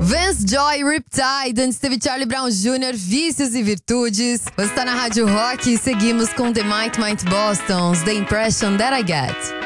Vance Joy, Riptide, antes teve Charlie Brown Jr., Vícios e Virtudes. Você tá na Rádio Rock e seguimos com The Might Boston's The Impression That I Get.